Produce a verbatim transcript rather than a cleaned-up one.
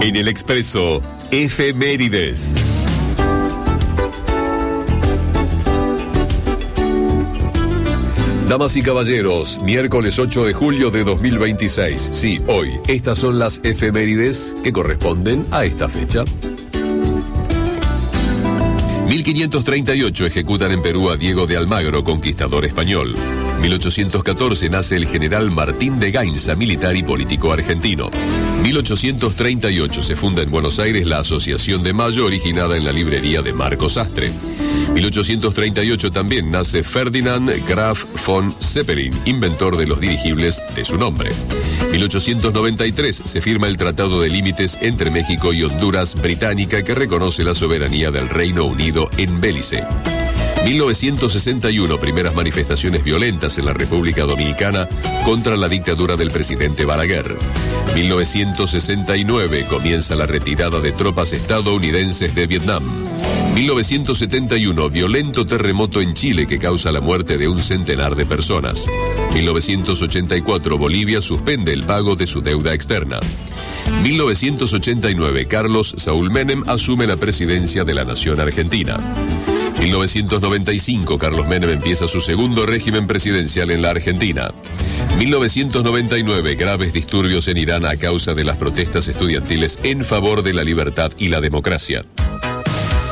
En el Expreso, efemérides. Damas y caballeros, miércoles ocho de julio de dos mil veintiséis. Sí, hoy. Estas son las efemérides que corresponden a esta fecha. mil quinientos treinta y ocho ejecutan en Perú a Diego de Almagro, conquistador español. mil ochocientos catorce nace el general Martín de Gainza, militar y político argentino. mil ochocientos treinta y ocho se funda en Buenos Aires la Asociación de Mayo, originada en la librería de Marco Sastre. mil ochocientos treinta y ocho también nace Ferdinand Graf von Zeppelin, inventor de los dirigibles de su nombre. mil ochocientos noventa y tres se firma el Tratado de Límites entre México y Honduras británica, que reconoce la soberanía del Reino Unido en Belice. mil novecientos sesenta y uno, primeras manifestaciones violentas en la República Dominicana contra la dictadura del presidente Balaguer. mil novecientos sesenta y nueve, comienza la retirada de tropas estadounidenses de Vietnam. mil novecientos setenta y uno, violento terremoto en Chile que causa la muerte de un centenar de personas. mil novecientos ochenta y cuatro, Bolivia suspende el pago de su deuda externa. mil novecientos ochenta y nueve, Carlos Saúl Menem asume la presidencia de la nación argentina. mil novecientos noventa y cinco, Carlos Menem empieza su segundo régimen presidencial en la Argentina. mil novecientos noventa y nueve, graves disturbios en Irán a causa de las protestas estudiantiles en favor de la libertad y la democracia.